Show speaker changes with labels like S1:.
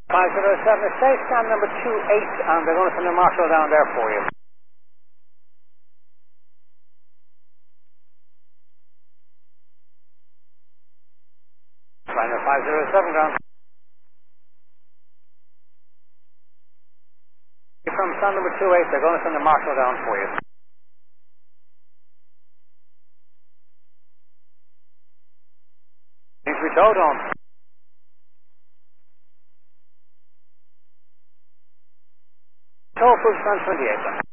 S1: 507, stay stand number 28, and they're going to send a marshal down there for you. Liner 507 ground. From stand number 28, they're going to send a marshal down for you. Needs to be towed on. Tow approved stand 28.